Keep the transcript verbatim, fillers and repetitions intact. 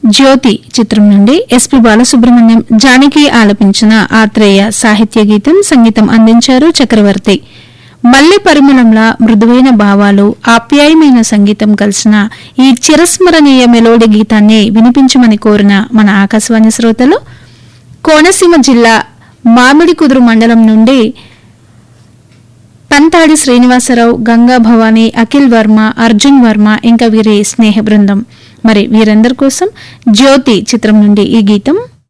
జ్యోతి చిత్రం నుండి ఎస్పి బాలసుబ్రహ్మణ్యం జానకి ఆలపించిన ఆత్రేయ సాహిత్య గీతం సంగీతం అందించారు చక్రవర్తి. మల్లె పరిమళంలా మృదువైన భావాలు ఆప్యాయమైన సంగీతం కలిసిన ఈ చిరస్మరణీయ మెలోడీ గీతాన్ని వినిపించమని కోరిన మన ఆకాశవాణి శ్రోతలు కోనసీమ జిల్లా మామిడి కుదురు మండలం నుండి పంతాడి శ్రీనివాసరావు, గంగా భవాని, అఖిల్ వర్మ, అర్జున్ వర్మ ఇంకా వీరి స్నేహ బృందం. మరి వీరందరి కోసం జ్యోతి చిత్రం నుండి ఈ గీతం.